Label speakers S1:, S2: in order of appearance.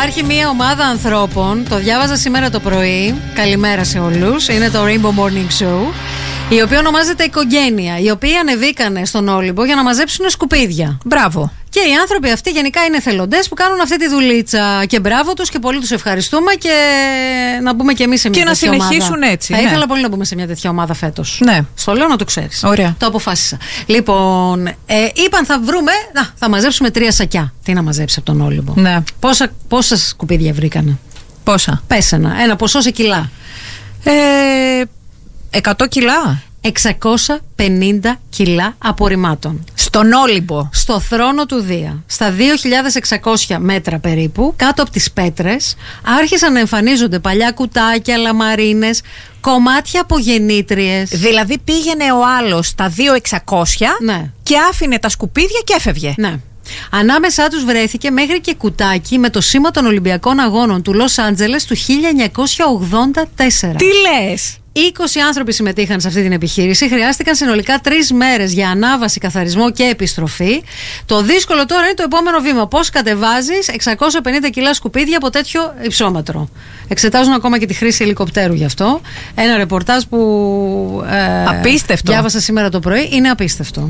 S1: Υπάρχει μια ομάδα ανθρώπων, το διάβαζα σήμερα το πρωί. Καλημέρα σε όλους. Είναι το Rainbow Morning Show, η οποία ονομάζεται Οικογένεια. Οι οποίοι ανεβήκανε στον Όλυμπο για να μαζέψουν σκουπίδια.
S2: Μπράβο. Και
S1: οι άνθρωποι αυτοί γενικά είναι εθελοντές που κάνουν αυτή τη δουλίτσα. Και μπράβο τους και πολύ τους ευχαριστούμε. Και να μπούμε και εμείς σε μια τέτοια ομάδα.
S2: Και να συνεχίσουν έτσι.
S1: Θα ήθελα πολύ να μπούμε σε μια τέτοια ομάδα φέτος.
S2: Ναι.
S1: Στο λέω να το ξέρεις.
S2: Ωραία.
S1: Το αποφάσισα. Λοιπόν, είπαν θα βρούμε. Θα μαζέψουμε 3 σακιά. Τι να μαζέψει από τον Όλυμπο.
S2: Ναι.
S1: Πόσα σκουπίδια βρήκανε?
S2: Πόσα?
S1: Πες ένα ποσό σε κιλά.
S2: 100 κιλά.
S1: 650 κιλά απορριμμάτων.
S2: Στον Όλυμπο.
S1: Στο θρόνο του Δία. Στα 2.600 μέτρα περίπου, κάτω από τις πέτρες, άρχισαν να εμφανίζονται παλιά κουτάκια, λαμαρίνες, κομμάτια από γεννήτριες.
S2: Δηλαδή πήγαινε ο άλλος στα 2.600, ναι, και άφηνε τα σκουπίδια και έφευγε.
S1: Ναι. Ανάμεσά τους βρέθηκε μέχρι και κουτάκι με το σήμα των Ολυμπιακών Αγώνων του Λος Άντζελες του 1984.
S2: Τι λες?
S1: 20 άνθρωποι συμμετείχαν σε αυτή την επιχείρηση. Χρειάστηκαν συνολικά 3 μέρες για ανάβαση, καθαρισμό και επιστροφή. Το δύσκολο τώρα είναι το επόμενο βήμα. Πώς κατεβάζεις 650 κιλά σκουπίδια από τέτοιο υψόμετρο. Εξετάζουν ακόμα και τη χρήση ελικοπτέρου γι' αυτό. Ένα ρεπορτάζ που
S2: απίστευτο.
S1: Διάβασα σήμερα το πρωί. Είναι απίστευτο.